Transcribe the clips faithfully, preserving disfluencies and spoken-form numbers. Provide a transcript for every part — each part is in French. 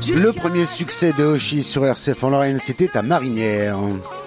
Le premier succès de Hoshi sur R C F en Lorraine, c'était à Marinière.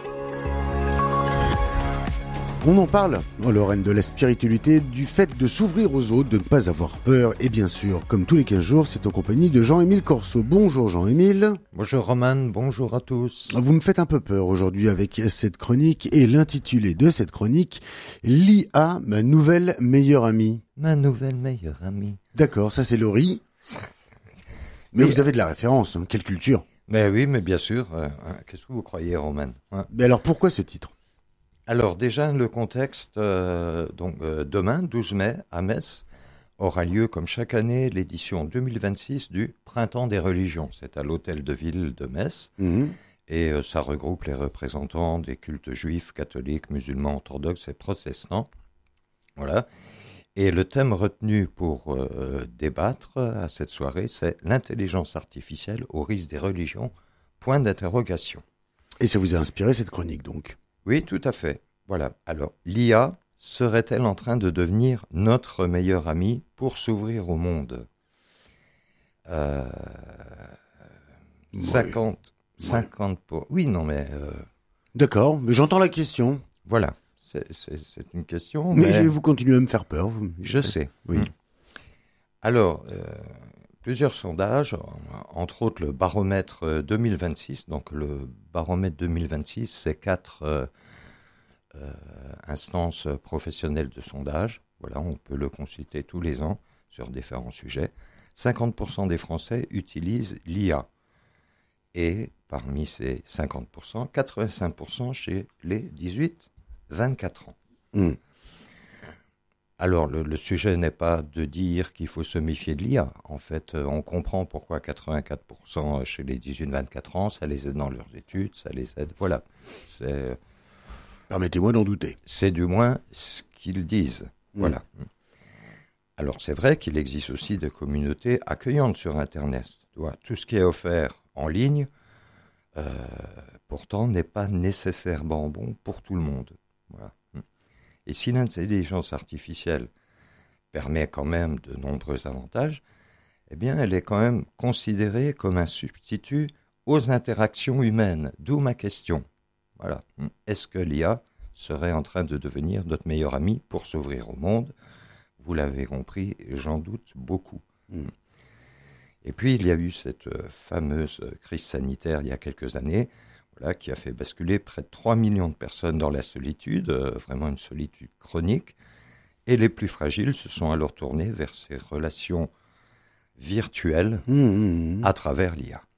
On en parle en Lorraine de la spiritualité, du fait de s'ouvrir aux autres, de ne pas avoir peur. Et bien sûr, comme tous les quinze jours, c'est en compagnie de Jean-Émile Corso. Bonjour Jean-Émile. Bonjour Roman, bonjour à tous. Vous me faites un peu peur aujourd'hui avec cette chronique et l'intitulé de cette chronique, l'I A, ma nouvelle meilleure amie. Ma nouvelle meilleure amie. D'accord, ça c'est Laurie. Mais vous avez de la référence, hein, quelle culture. Mais oui, mais bien sûr. Euh, qu'est-ce que vous croyez, Roman, hein? Mais alors pourquoi ce titre? Alors déjà, le contexte, euh, donc euh, demain, douze mai, à Metz, aura lieu, comme chaque année, l'édition deux mille vingt-six du Printemps des religions. C'est à l'hôtel de ville de Metz. Mmh. Et euh, ça regroupe les représentants des cultes juifs, catholiques, musulmans, orthodoxes et protestants. Voilà. Et le thème retenu pour euh, débattre à cette soirée, c'est l'intelligence artificielle au risque des religions, point d'interrogation. Et ça vous a inspiré cette chronique donc? Oui, tout à fait. Voilà. Alors, l'I A serait-elle en train de devenir notre meilleure amie pour s'ouvrir au monde? euh, oui. cinquante, cinquante pour... Oui, non, mais... Euh... D'accord, mais j'entends la question. Voilà. C'est, c'est, c'est une question. Mais, mais... je vais vous continuer à me faire peur. Vous... Je sais. Oui. Alors, euh, plusieurs sondages, entre autres le baromètre deux mille vingt-six. Donc, le baromètre deux mille vingt-six, c'est quatre euh, euh, instances professionnelles de sondage. Voilà, on peut le consulter tous les ans sur différents sujets. cinquante pour cent des Français utilisent l'I A. Et parmi ces cinquante pour cent, quatre-vingt-cinq pour cent chez les dix-huit vingt-quatre ans. Mmh. Alors, le, le sujet n'est pas de dire qu'il faut se méfier de l'I A. En fait, euh, on comprend pourquoi quatre-vingt-quatre pour cent chez les dix-huit vingt-quatre ans, ça les aide dans leurs études, ça les aide. Voilà. C'est, Permettez-moi d'en douter. C'est du moins ce qu'ils disent. Mmh. Voilà. Alors, c'est vrai qu'il existe aussi des communautés accueillantes sur Internet. Tout ce qui est offert en ligne, euh, pourtant, n'est pas nécessairement bon pour tout le monde. Voilà. Et si l'intelligence artificielle permet quand même de nombreux avantages, eh bien, elle est quand même considérée comme un substitut aux interactions humaines. D'où ma question. Voilà. Est-ce que l'I A serait en train de devenir notre meilleur ami pour s'ouvrir au monde? Vous l'avez compris, j'en doute beaucoup. Mmh. Et puis, il y a eu cette fameuse crise sanitaire il y a quelques années, Voilà, qui a fait basculer près de trois millions de personnes dans la solitude, euh, vraiment une solitude chronique. Et les plus fragiles se sont alors tournés vers ces relations virtuelles mmh, mmh. à travers l'I A.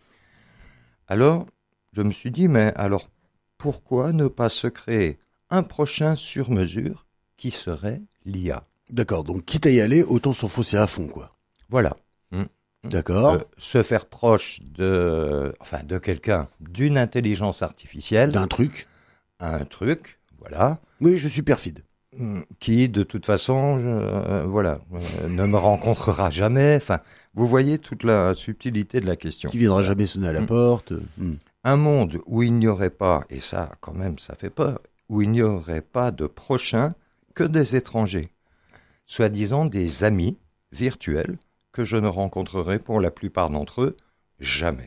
Alors, je me suis dit, mais alors, pourquoi ne pas se créer un prochain sur-mesure qui serait l'I A? D'accord, donc quitte à y aller, autant s'enfoncer à fond, quoi. Voilà. Mmh. D'accord. Euh, se faire proche de, enfin, de quelqu'un, d'une intelligence artificielle. D'un truc. Un truc, voilà. Oui, je suis perfide. Qui, de toute façon, je, euh, voilà, euh, ne me rencontrera jamais. Enfin, vous voyez toute la subtilité de la question. Qui viendra jamais sonner à la mmh. porte. Mmh. Un monde où il n'y aurait pas, et ça, quand même, ça fait peur, où il n'y aurait pas de prochains que des étrangers. Soi-disant des amis virtuels que je ne rencontrerai pour la plupart d'entre eux jamais.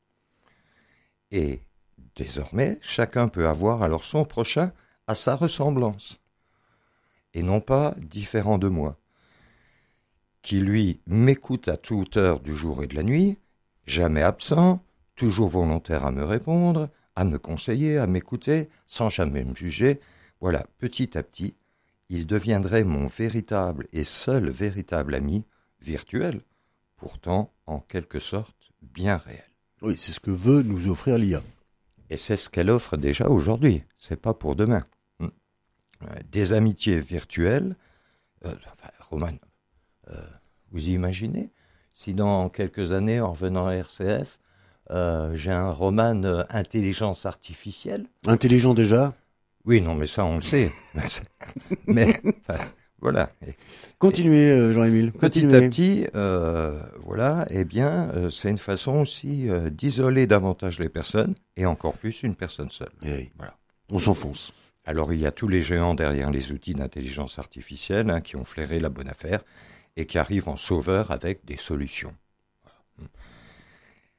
Et désormais, chacun peut avoir alors son prochain à sa ressemblance, et non pas différent de moi, qui lui m'écoute à toute heure du jour et de la nuit, jamais absent, toujours volontaire à me répondre, à me conseiller, à m'écouter, sans jamais me juger. Voilà, petit à petit, il deviendrait mon véritable et seul véritable ami virtuel, pourtant en quelque sorte bien réel. Oui, c'est ce que veut nous offrir l'I A. Et c'est ce qu'elle offre déjà aujourd'hui, c'est pas pour demain. Des amitiés virtuelles, euh, enfin, Roman, euh, vous imaginez si dans quelques années, en revenant à R C F, euh, j'ai un Roman euh, intelligence artificielle. Intelligent déjà? Oui, non, mais ça on le sait. mais enfin, voilà. Et, Continuez, euh, Jean-Émile. Petit à petit, euh, voilà, eh bien, euh, c'est une façon aussi euh, d'isoler davantage les personnes, et encore plus une personne seule. Oui. Voilà. On s'enfonce. Alors, il y a tous les géants derrière les outils d'intelligence artificielle hein, qui ont flairé la bonne affaire et qui arrivent en sauveur avec des solutions. Voilà.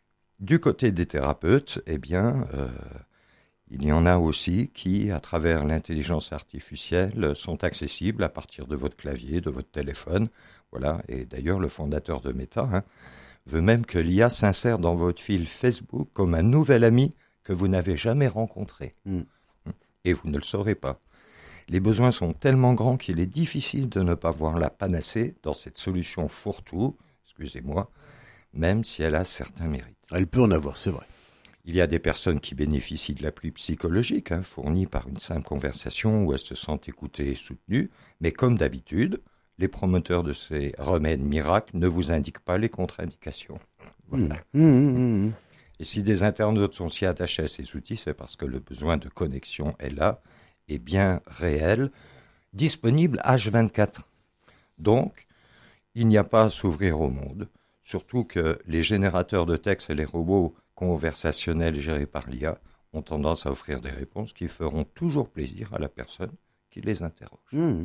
Du côté des thérapeutes, eh bien, euh, il y en a aussi qui, à travers l'intelligence artificielle, sont accessibles à partir de votre clavier, de votre téléphone. Voilà. Et d'ailleurs, le fondateur de Meta hein, veut même que l'I A s'insère dans votre fil Facebook comme un nouvel ami que vous n'avez jamais rencontré. Mm. Et vous ne le saurez pas. Les besoins sont tellement grands qu'il est difficile de ne pas voir la panacée dans cette solution fourre-tout, excusez-moi, même si elle a certains mérites. Elle peut en avoir, c'est vrai. Il y a des personnes qui bénéficient de l'appui psychologique, hein, fournie par une simple conversation où elles se sentent écoutées et soutenues, mais comme d'habitude, les promoteurs de ces remèdes miracles ne vous indiquent pas les contre-indications. Voilà. Mmh, mmh, mmh. Et si des internautes sont si attachés à ces outils, c'est parce que le besoin de connexion est là, est bien réel, disponible H vingt-quatre. Donc, il n'y a pas à s'ouvrir au monde, surtout que les générateurs de texte et les robots conversationnels gérés par l'I A ont tendance à offrir des réponses qui feront toujours plaisir à la personne qui les interroge. Mmh.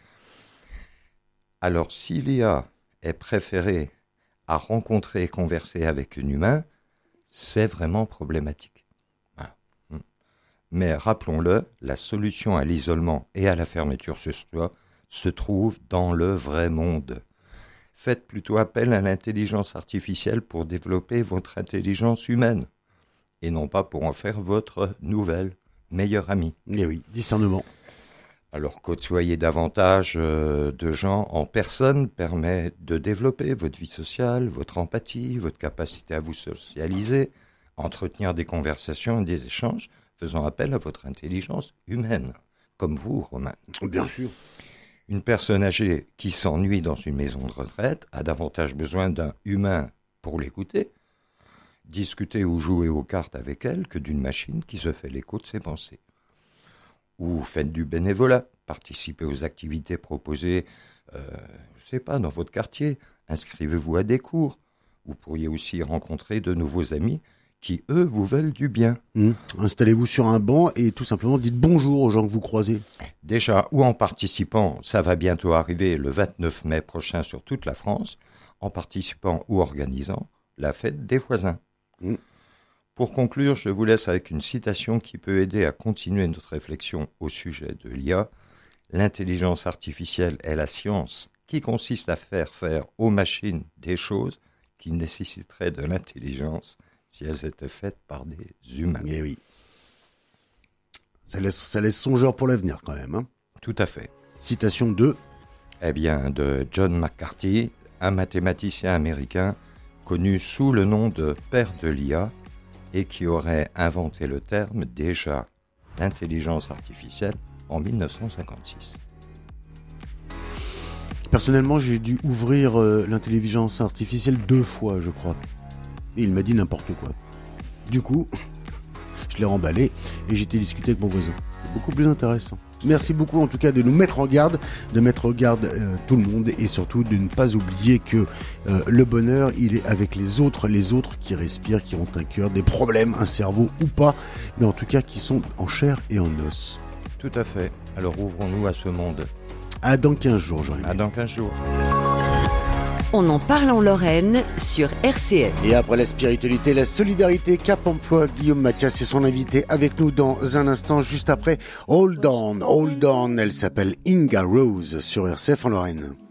Alors, si l'I A est préférée à rencontrer et converser avec un humain, c'est vraiment problématique. Voilà. Mais rappelons-le, la solution à l'isolement et à la fermeture sur soi se trouve dans le vrai monde. Faites plutôt appel à l'intelligence artificielle pour développer votre intelligence humaine, et non pas pour en faire votre nouvelle meilleure amie. Eh oui, discernement. Alors, côtoyer davantage euh, de gens en personne permet de développer votre vie sociale, votre empathie, votre capacité à vous socialiser, entretenir des conversations et des échanges, faisant appel à votre intelligence humaine, comme vous, Romain. Bien sûr. Une personne âgée qui s'ennuie dans une maison de retraite a davantage besoin d'un humain pour l'écouter, discuter ou jouer aux cartes avec elle que d'une machine qui se fait l'écho de ses pensées. Ou faites du bénévolat, participez aux activités proposées, euh, je ne sais pas, dans votre quartier, inscrivez-vous à des cours. Vous pourriez aussi rencontrer de nouveaux amis qui, eux, vous veulent du bien. Mmh. Installez-vous sur un banc et tout simplement dites bonjour aux gens que vous croisez. Déjà, ou en participant, ça va bientôt arriver le vingt-neuf mai prochain sur toute la France, en participant ou organisant la fête des voisins. Mmh. Pour conclure, je vous laisse avec une citation qui peut aider à continuer notre réflexion au sujet de l'I A. L'intelligence artificielle est la science qui consiste à faire faire aux machines des choses qui nécessiteraient de l'intelligence si elles étaient faites par des humains. Eh oui. Ça laisse, ça laisse songeur pour l'avenir quand même. Hein. Tout à fait. Citation de Eh bien, de John McCarthy, un mathématicien américain connu sous le nom de père de l'I A et qui aurait inventé le terme déjà d'intelligence artificielle en mille neuf cent cinquante-six. Personnellement, j'ai dû ouvrir euh, l'intelligence artificielle deux fois, je crois. Et il m'a dit n'importe quoi. Du coup, je l'ai remballé et j'ai été discuter avec mon voisin. C'était beaucoup plus intéressant. Merci beaucoup en tout cas de nous mettre en garde, de mettre en garde euh, tout le monde et surtout de ne pas oublier que euh, le bonheur, il est avec les autres, les autres qui respirent, qui ont un cœur, des problèmes, un cerveau ou pas, mais en tout cas qui sont en chair et en os. Tout à fait. Alors ouvrons-nous à ce monde. À dans quinze jours, Jean-Yves. À dans quinze jours. On en parle en Lorraine sur R C F. Et après la spiritualité, la solidarité, Cap Emploi, Guillaume Mathias est son invité avec nous dans un instant, juste après Hold On, Hold On. Elle s'appelle Inga Rose sur R C F en Lorraine.